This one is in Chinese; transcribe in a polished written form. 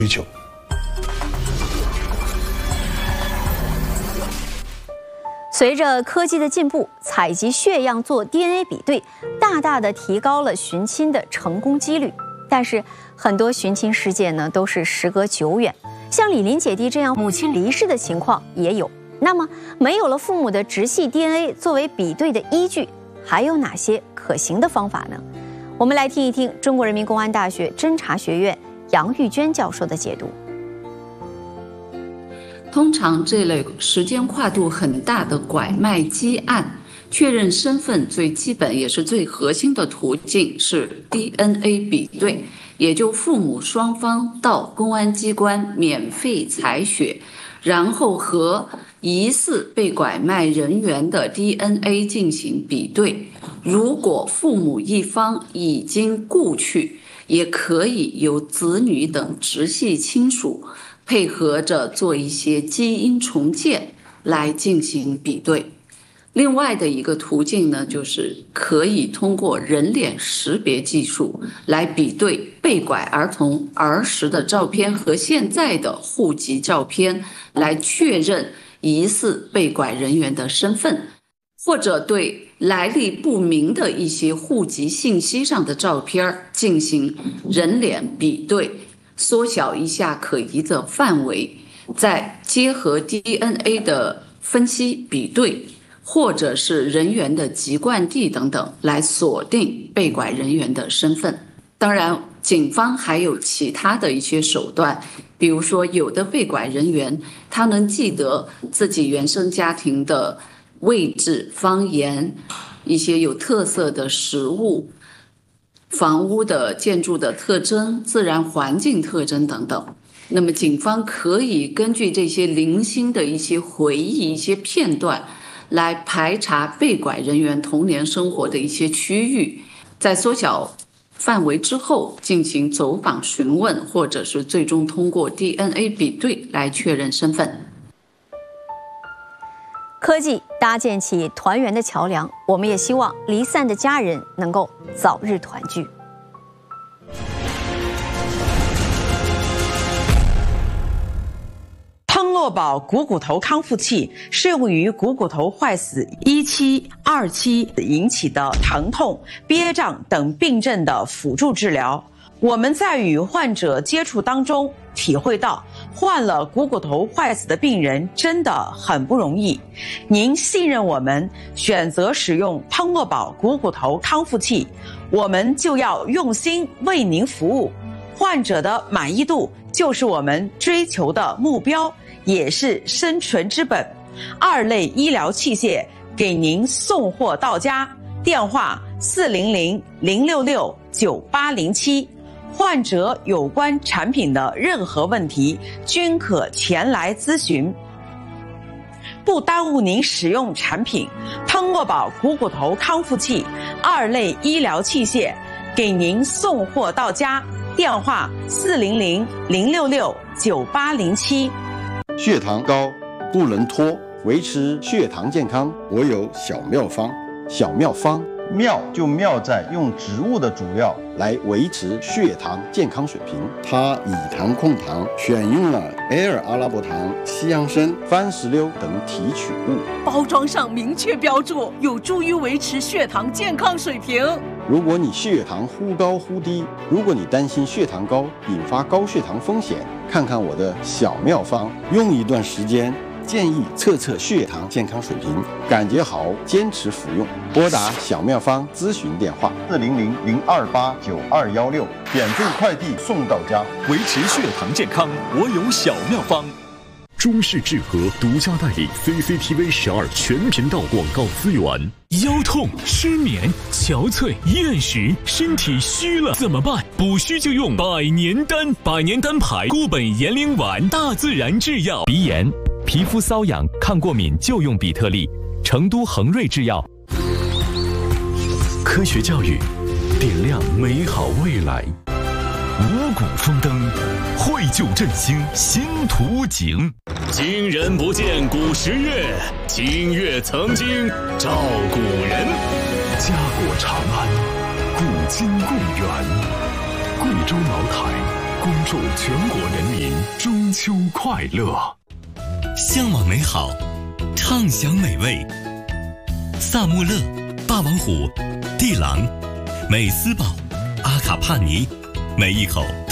追求。 随着科技的进步，采集血样做 DNA 比对，大大的提高了寻亲的成功几率。但是很多寻亲事件呢，都是时隔久远，像李林姐弟这样母亲离世的情况也有。那么，没有了父母的直系 DNA 作为比对的依据，还有哪些可行的方法呢？我们来听一听中国人民公安大学侦查学院杨玉娟教授的解读。 通常这类时间跨度很大的拐卖畸案，确认身份最基本也是最核心的途径是 DNA 比对，也就父母双方到公安机关免费采血，然后和疑似被拐卖人员的 DNA 进行比对。如果父母一方已经故去，也可以由子女等直系亲属配合着做一些基因重建来进行比对。另外的一个途径呢，就是可以通过人脸识别技术来比对被拐儿童儿时的照片和现在的户籍照片，来确认疑似被拐人员的身份，或者对来历不明的一些户籍信息上的照片进行人脸比对，缩小一下可疑的范围，再结合 DNA 的分析比对，或者是人员的籍贯地等等，来锁定被拐人员的身份。当然，警方还有其他的一些手段，比如说有的被拐人员他能记得自己原生家庭的位置、方言、一些有特色的食物、房屋的建筑的特征、自然环境特征等等。那么警方可以根据这些零星的一些回忆、一些片段来排查被拐人员童年生活的一些区域，在缩小范围之后进行走访询问，或者是最终通过 DNA 比对来确认身份。 科技搭建起团圆的桥梁，我们也希望离散的家人能够早日团聚。 汤诺宝股骨头康复器适用于股骨头坏死1期、2期引起的疼痛、憋胀等病症的辅助治疗。我们在与患者接触当中体会到，患了股骨头坏死的病人真的很不容易。您信任我们，选择使用汤诺宝股骨头康复器，我们就要用心为您服务。患者的满意度就是我们追求的目标，也是生存之本。2类医疗器械给您送货到家，电话400-066-9807。患者有关产品的任何问题均可前来咨询，不耽误您使用产品。汤诺宝股骨头康复器2类医疗器械给您送货到家，电话400-066-9807。 血糖高不能拖，维持血糖健康，我有小妙方。小妙方，妙就妙在用植物的主料来维持血糖健康水平。它以糖控糖，选用了埃尔阿拉伯糖、西洋参、番石榴等提取物， 包装上明确标注，有助于维持血糖健康水平。 如果你血糖忽高忽低，如果你担心血糖高引发高血糖风险，看看我的小妙方，用一段时间，建议测测血糖健康水平，感觉好坚持服用。拨打小妙方咨询电话400-028-9216，免费快递送到家。 维持血糖健康，我有小妙方。中式治和独家代理 CCTV 12全频道广告资源。腰痛、失眠、憔悴、厌食，身体虚了怎么办？补虚就用百年丹，百年丹牌固本延龄丸，大自然制药。鼻炎、皮肤瘙痒、抗过敏就用比特利。成都恒瑞制药。科学教育，点亮美好未来。五谷丰登，绘就振兴新图景。今人不见古时月，今月曾经照古人。家国长安，古今贡园。贵州茅台， 恭祝全国人民中秋快乐。 向往美好，畅享美味。萨穆勒、霸王虎、地朗、美斯堡、阿卡帕尼，每一口